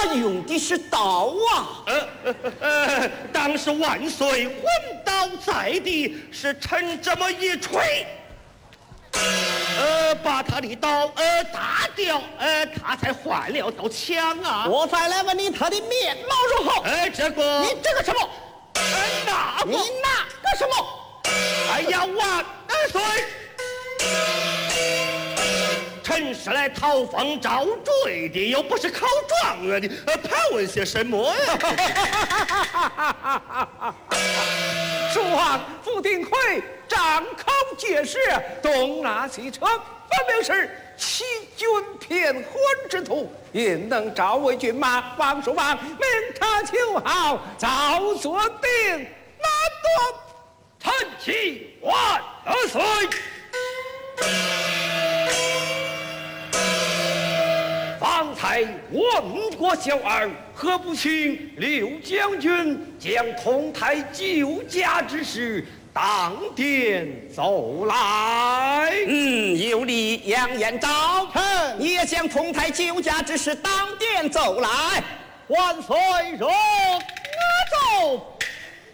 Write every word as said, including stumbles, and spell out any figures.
用的是刀啊！ 呃呃呃，当时万岁昏倒在地，是臣这么一锤，呃，把他的刀呃打掉，呃，他才换了条枪啊。 我再来问你，他的面貌如何？ 哎，这个你这个什么？ 呃那你那个什么？ 哎呀，万岁！臣是来讨封招赘的，又不是考状元的，呃，盘问些什么呀？ 父王傅定奎张口结舌，东拉西扯，分明是欺君骗婚之徒，因能召为军马。王叔王命他求好，早做定难断。 臣启万岁！方才问过小儿，何不请刘将军将同台救驾之事当殿奏来？ 嗯，有理，杨延昭，也将同台救驾之事当殿奏来。 万岁，容我奏。